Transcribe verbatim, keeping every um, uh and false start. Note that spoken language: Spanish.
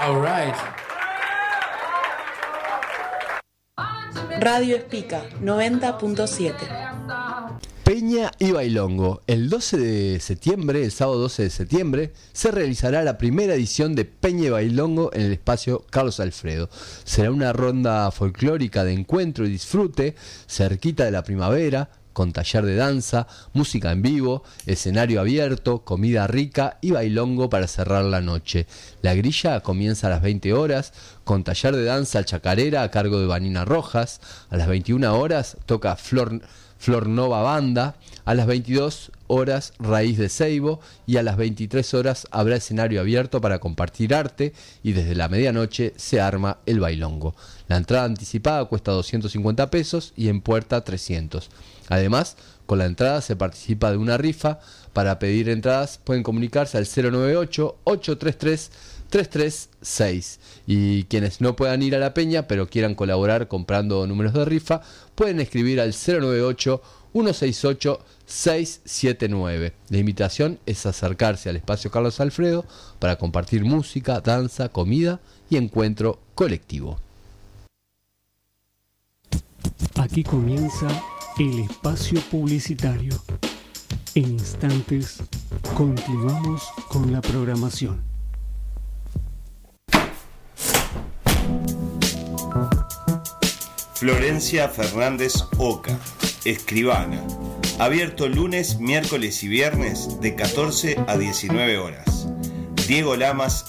All right. Radio Espica noventa punto siete. Peña y Bailongo. El doce de septiembre, el sábado doce de septiembre, se realizará la primera edición de Peña y Bailongo en el espacio Carlos Alfredo. Será una ronda folclórica de encuentro y disfrute, cerquita de la primavera, con taller de danza, música en vivo, escenario abierto, comida rica y bailongo para cerrar la noche. La grilla comienza a las veinte horas, con taller de danza chacarera a cargo de Vanina Rojas. A las veintiuna horas toca Flor... Flor Nova Banda, a las veintidós horas Raíz de Seibo y a las veintitrés horas habrá escenario abierto para compartir arte y desde la medianoche se arma el bailongo. La entrada anticipada cuesta doscientos cincuenta pesos y en puerta trescientos. Además, con la entrada se participa de una rifa. Para pedir entradas pueden comunicarse al cero noventa y ocho, ochocientos treinta y tres, trescientos treinta y seis. Y quienes no puedan ir a la peña pero quieran colaborar comprando números de rifa pueden escribir al cero noventa y ocho, ciento sesenta y ocho, seiscientos setenta y nueve. La invitación es acercarse al espacio Carlos Alfredo para compartir música, danza, comida y encuentro colectivo. Aquí comienza el espacio publicitario. En instantes continuamos con la programación. Florencia Fernández Oca, escribana. Abierto lunes, miércoles y viernes de catorce a diecinueve horas. Diego Lamas